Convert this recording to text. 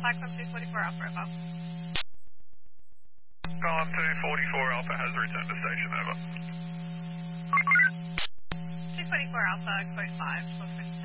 contact from 244 Alpha, over. Column 244 Alpha has returned to station, over. 244 Alpha, code 5,